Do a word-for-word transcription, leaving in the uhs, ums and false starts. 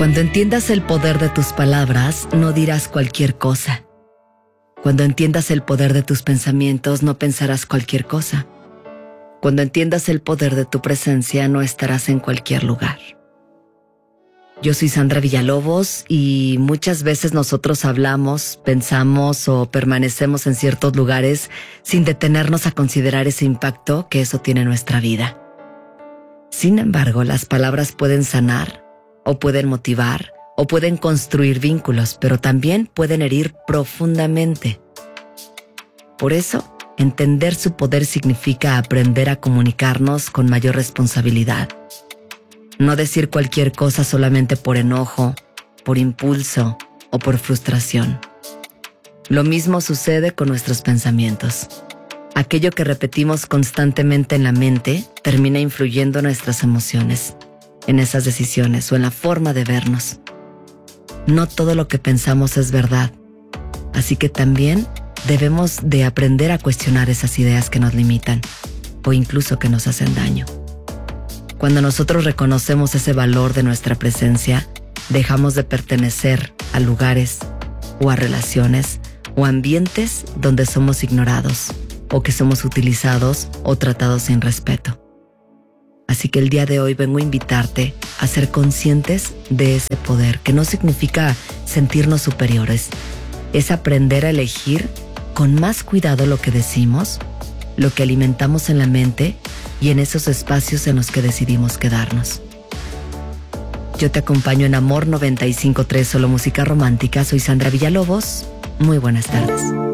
Cuando entiendas el poder de tus palabras, no dirás cualquier cosa. Cuando entiendas el poder de tus pensamientos, no pensarás cualquier cosa. Cuando entiendas el poder de tu presencia, no estarás en cualquier lugar. Yo soy Sandra Villalobos y muchas veces nosotros hablamos, pensamos o permanecemos en ciertos lugares sin detenernos a considerar ese impacto que eso tiene en nuestra vida. Sin embargo, las palabras pueden sanar, o pueden motivar, o pueden construir vínculos, pero también pueden herir profundamente. Por eso, entender su poder significa aprender a comunicarnos con mayor responsabilidad. No decir cualquier cosa solamente por enojo, por impulso o por frustración. Lo mismo sucede con nuestros pensamientos. Aquello que repetimos constantemente en la mente termina influyendo en nuestras emociones, en esas decisiones o en la forma de vernos. No todo lo que pensamos es verdad, así que también debemos de aprender a cuestionar esas ideas que nos limitan o incluso que nos hacen daño. Cuando nosotros reconocemos ese valor de nuestra presencia, dejamos de pertenecer a lugares o a relaciones o ambientes donde somos ignorados o que somos utilizados o tratados sin respeto. Así que el día de hoy vengo a invitarte a ser conscientes de ese poder, que no significa sentirnos superiores. Es aprender a elegir con más cuidado lo que decimos, lo que alimentamos en la mente y en esos espacios en los que decidimos quedarnos. Yo te acompaño en Amor noventa y cinco punto tres, solo música romántica. Soy Sandra Villalobos. Muy buenas tardes.